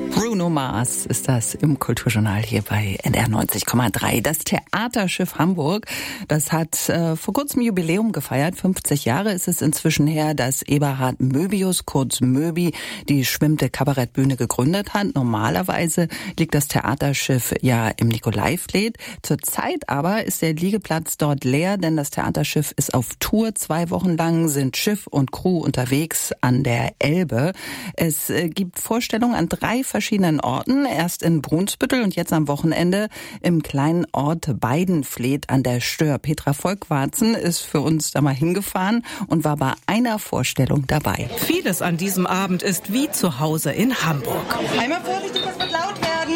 Bruno Mars ist das im Kulturjournal hier bei NDR 90,3. Das Theaterschiff Hamburg, das hat vor kurzem Jubiläum gefeiert. 50 Jahre ist es inzwischen her, dass Eberhard Möbius, kurz Möbi, die schwimmende Kabarettbühne gegründet hat. Normalerweise liegt das Theaterschiff ja im Nikolaivlied. Zurzeit aber ist der Liegeplatz dort leer, denn das Theaterschiff ist auf Tour. 2 Wochen lang sind Schiff und Crew unterwegs an der Elbe. Es gibt Vorstellungen an 3 verschiedenen Orten. Erst in Brunsbüttel und jetzt am Wochenende im kleinen Ort Beidenfleet an der Stör. Petra Volkwarzen ist für uns da mal hingefahren und war bei einer Vorstellung dabei. Vieles an diesem Abend ist wie zu Hause in Hamburg. Einmal vorsichtig, das wird laut werden.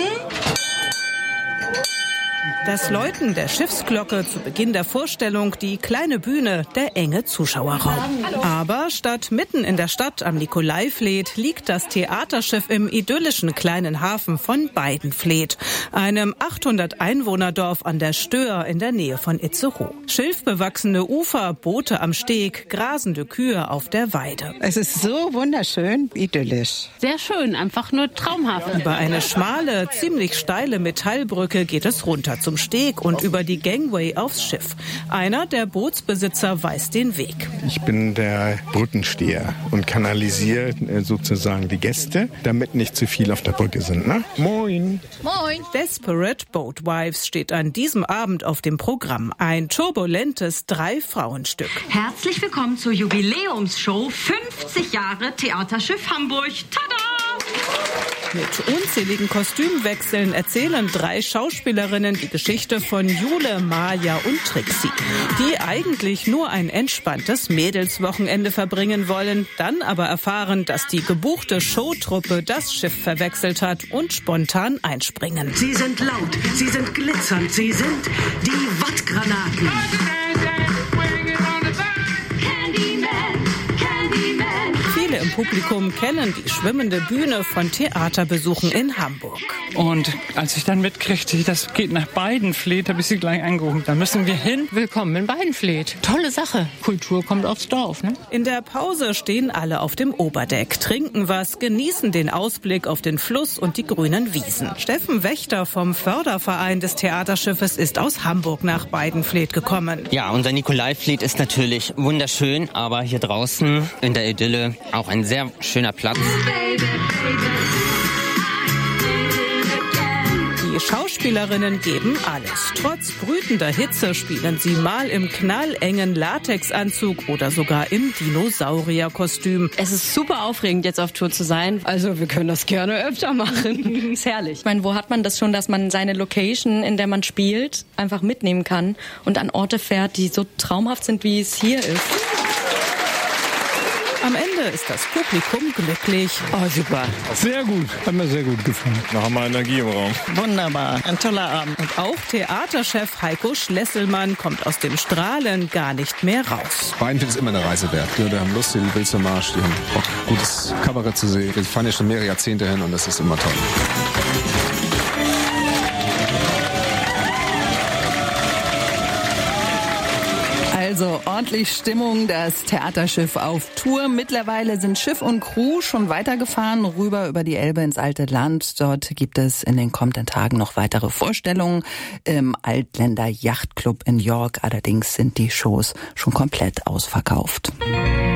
Das Läuten der Schiffsglocke zu Beginn der Vorstellung, die kleine Bühne, der enge Zuschauerraum. Aber statt mitten in der Stadt am Nikolaivlied liegt das Theaterschiff im idyllischen kleinen Hafen von Beidenfleet, einem 800-Einwohner-Dorf an der Stör in der Nähe von Itzehoe. Schilfbewachsene Ufer, Boote am Steg, grasende Kühe auf der Weide. Es ist so wunderschön, idyllisch. Sehr schön, einfach nur traumhaft. Über eine schmale, ziemlich steile Metallbrücke geht es runter zum Steg und über die Gangway aufs Schiff. Einer der Bootsbesitzer weiß den Weg. Ich bin der Brückensteher und kanalisiere sozusagen die Gäste, damit nicht zu viel auf der Brücke sind. Ne? Moin! Moin! Desperate Boatwives steht an diesem Abend auf dem Programm. Ein turbulentes 3-Frauenstück. Herzlich willkommen zur Jubiläumsshow 50 Jahre Theaterschiff Hamburg. Tada! Mit unzähligen Kostümwechseln erzählen 3 Schauspielerinnen die Geschichte von Jule, Maja und Trixie, die eigentlich nur ein entspanntes Mädelswochenende verbringen wollen, dann aber erfahren, dass die gebuchte Showtruppe das Schiff verwechselt hat und spontan einspringen. Sie sind laut, sie sind glitzernd, sie sind die Wattgranaten. Viele im Publikum kennen die schwimmende Bühne von Theaterbesuchen in Hamburg. Und als ich dann mitkriegte, das geht nach Beidenfleet, habe ich sie gleich angerufen. Da müssen wir hin. Willkommen in Beidenfleet. Tolle Sache. Kultur kommt aufs Dorf, ne? In der Pause stehen alle auf dem Oberdeck, trinken was, genießen den Ausblick auf den Fluss und die grünen Wiesen. Steffen Wächter vom Förderverein des Theaterschiffes ist aus Hamburg nach Beidenfleet gekommen. Ja, unser Nikolaivlied ist natürlich wunderschön, aber hier draußen in der Idylle auch ein sehr schöner Platz. Die Schauspielerinnen geben alles. Trotz brütender Hitze spielen sie mal im knallengen Latexanzug oder sogar im Dinosaurierkostüm. Es ist super aufregend, jetzt auf Tour zu sein. Also wir können das gerne öfter machen. Ist herrlich. Ich meine, wo hat man das schon, dass man seine Location, in der man spielt, einfach mitnehmen kann und an Orte fährt, die so traumhaft sind, wie es hier ist. Am Ende ist das Publikum glücklich. Oh, super. Sehr gut, hat mir sehr gut gefallen. Da haben wir Energie im Raum. Wunderbar. Ein toller Abend. Und auch Theaterchef Heiko Schlesselmann kommt aus dem Strahlen gar nicht mehr raus. Beidenfleet ist immer eine Reise wert. Die Leute haben Lust, die will zum Marsch, die haben Bock, gutes Kabarett zu sehen. Wir fahren ja schon mehrere Jahrzehnte hin und das ist immer toll. Also ordentlich Stimmung, das Theaterschiff auf Tour. Mittlerweile sind Schiff und Crew schon weitergefahren, rüber über die Elbe ins alte Land. Dort gibt es in den kommenden Tagen noch weitere Vorstellungen im Altländer Yachtclub in York. Allerdings sind die Shows schon komplett ausverkauft.